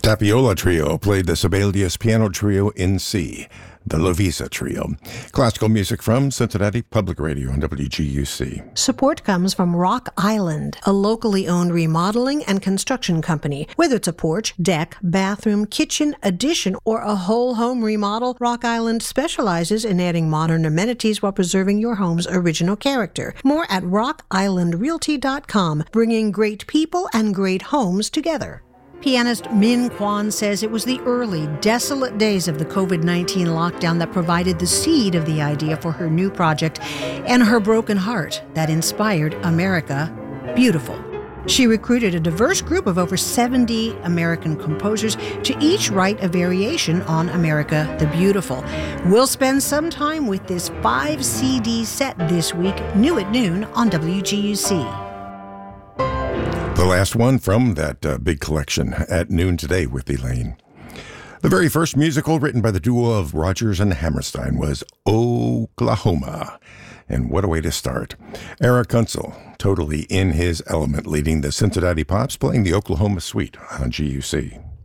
Tapiola Trio played the Sibelius Piano Trio in C, the Lovisa Trio. Classical music from Cincinnati Public Radio and WGUC. Support comes from Rock Island, a locally owned remodeling and construction company. Whether it's a porch, deck, bathroom, kitchen, addition, or a whole home remodel, Rock Island specializes in adding modern amenities while preserving your home's original character. More at rockislandrealty.com, bringing great people and great homes together. Pianist Min Kwan says it was the early, desolate days of the COVID-19 lockdown that provided the seed of the idea for her new project and her broken heart that inspired America Beautiful. She recruited a diverse group of over 70 American composers to each write a variation on America the Beautiful. We'll spend some time with this 5-CD set this week, new at noon on WGUC. The last one from that big collection at noon today with Elaine. The very first musical written by the duo of Rodgers and Hammerstein was Oklahoma. And what a way to start. Eric Kunzel, totally in his element, leading the Cincinnati Pops, playing the Oklahoma Suite on GUC.